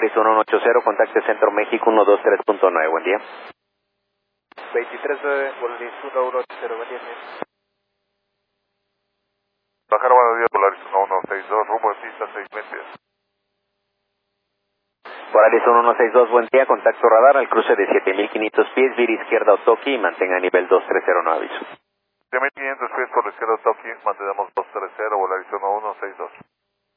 Volaris 1180, contacte Centro México 123.9, buen día. 23.9, Volaris 1180, buen día. Bajar, buenos días, Volaris 1162, rumbo de pista 620. Volaris 1162, buen día, contacto radar al cruce de 7500 pies, vía izquierda Otoki y mantenga nivel 230, no aviso. 7500 pies por la izquierda Toki, mantenemos 230, Volaris 1162.